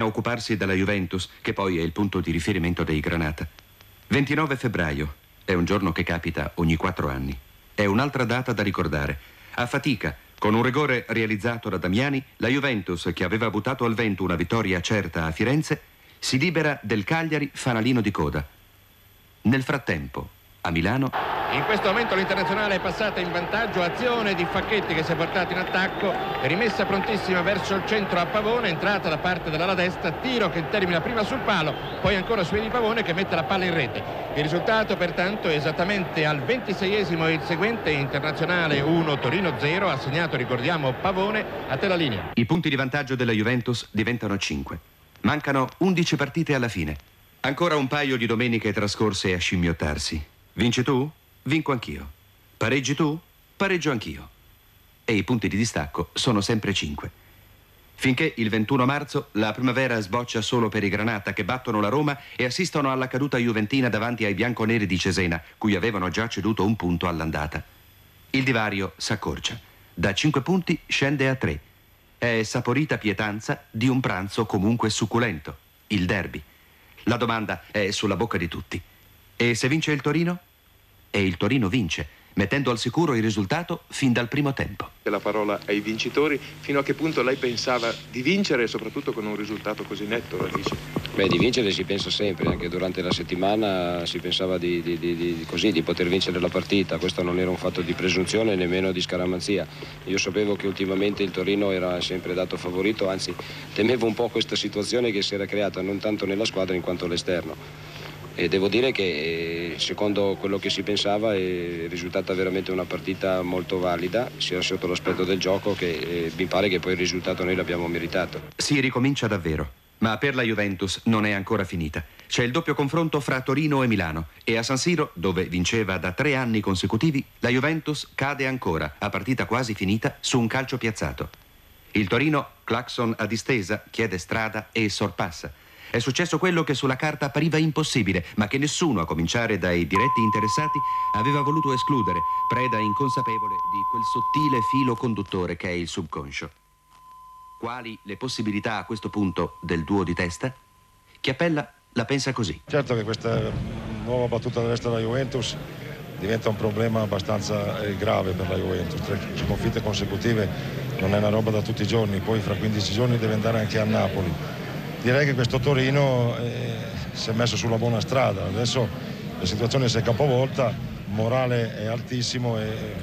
occuparsi della Juventus, che poi è il punto di riferimento dei Granata. 29 febbraio è un giorno che capita ogni 4 anni. È un'altra data da ricordare. A fatica, con un rigore realizzato da Damiani, la Juventus, che aveva buttato al vento una vittoria certa a Firenze, si libera del Cagliari fanalino di coda. Nel frattempo, a Milano... In questo momento l'Internazionale è passata in vantaggio, azione di Facchetti che si è portato in attacco, rimessa prontissima verso il centro a Pavone, entrata da parte dell'ala destra, tiro che termina prima sul palo, poi ancora su di Pavone che mette la palla in rete. Il risultato pertanto è esattamente al 26esimo il seguente, Internazionale 1, Torino 0, ha segnato, ricordiamo, Pavone. A te la linea. I punti di vantaggio della Juventus diventano 5. Mancano 11 partite alla fine. Ancora un paio di domeniche trascorse a scimmiottarsi. Vinci tu? Vinco anch'io. Pareggi tu? Pareggio anch'io. E i punti di distacco sono sempre 5. Finché il 21 marzo la primavera sboccia solo per i Granata, che battono la Roma e assistono alla caduta juventina davanti ai bianconeri di Cesena, cui avevano già ceduto un punto all'andata. Il divario s'accorcia. Da 5 punti scende a 3. È saporita pietanza di un pranzo comunque succulento, il derby. La domanda è sulla bocca di tutti. E se vince il Torino? E il Torino vince, mettendo al sicuro il risultato fin dal primo tempo. La parola ai vincitori, fino a che punto lei pensava di vincere e soprattutto con un risultato così netto, lo dice? Beh, di vincere si pensa sempre, anche durante la settimana si pensava di poter vincere la partita. Questo non era un fatto di presunzione, nemmeno di scaramanzia. Io sapevo che ultimamente il Torino era sempre dato favorito, anzi temevo un po' questa situazione che si era creata non tanto nella squadra in quanto all'esterno. E devo dire che secondo quello che si pensava è risultata veramente una partita molto valida, sia sotto l'aspetto del gioco che mi pare che poi il risultato noi l'abbiamo meritato. Si ricomincia davvero, ma per la Juventus non è ancora finita. C'è il doppio confronto fra Torino e Milano e a San Siro, dove vinceva da 3 anni consecutivi, la Juventus cade ancora, a partita quasi finita, su un calcio piazzato. Il Torino, clacson a distesa, chiede strada e sorpassa. È successo quello che sulla carta appariva impossibile, ma che nessuno, a cominciare dai diretti interessati, aveva voluto escludere, preda inconsapevole di quel sottile filo conduttore che è il subconscio. Quali le possibilità a questo punto del duo di testa? Chiappella la pensa così. Certo che questa nuova battuta dell'est della Juventus diventa un problema abbastanza grave per la Juventus. 3 sconfitte consecutive non è una roba da tutti i giorni, poi fra 15 giorni deve andare anche a Napoli. Direi che questo Torino si è messo sulla buona strada, adesso la situazione si è capovolta, il morale è altissimo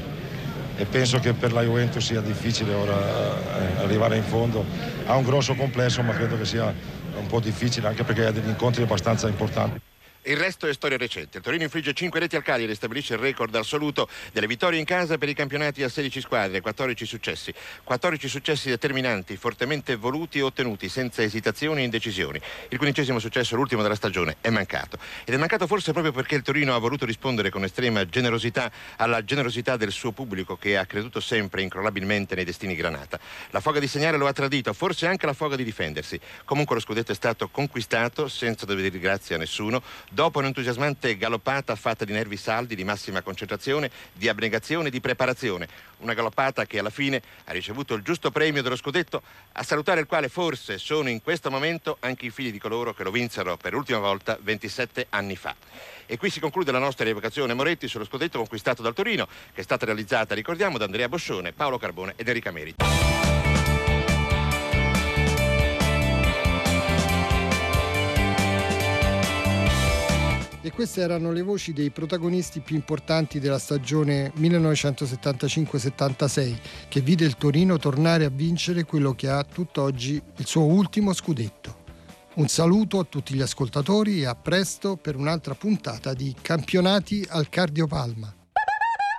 e penso che per la Juventus sia difficile ora arrivare in fondo. Ha un grosso complesso, ma credo che sia un po' difficile anche perché ha degli incontri abbastanza importanti. Il resto è storia recente. Il Torino infligge 5 reti al Cagliari e stabilisce il record assoluto delle vittorie in casa per i campionati a 16 squadre, 14 successi. 14 successi determinanti, fortemente voluti e ottenuti, senza esitazioni e indecisioni. Il 15° successo, l'ultimo della stagione, è mancato. Ed è mancato forse proprio perché il Torino ha voluto rispondere con estrema generosità alla generosità del suo pubblico, che ha creduto sempre incrollabilmente nei destini Granata. La foga di segnare lo ha tradito, forse anche la foga di difendersi. Comunque lo scudetto è stato conquistato senza dover dire grazie a nessuno, dopo un'entusiasmante galoppata fatta di nervi saldi, di massima concentrazione, di abnegazione, di preparazione. Una galoppata che alla fine ha ricevuto il giusto premio dello scudetto, a salutare il quale forse sono in questo momento anche i figli di coloro che lo vinsero per l'ultima volta 27 anni fa. E qui si conclude la nostra rievocazione Moretti sullo scudetto conquistato dal Torino, che è stata realizzata, ricordiamo, da Andrea Boscione, Paolo Carbone ed Enrica Meriti. E queste erano le voci dei protagonisti più importanti della stagione 1975-76, che vide il Torino tornare a vincere quello che ha tutt'oggi il suo ultimo scudetto. Un saluto a tutti gli ascoltatori e a presto per un'altra puntata di Campionati al Cardiopalma.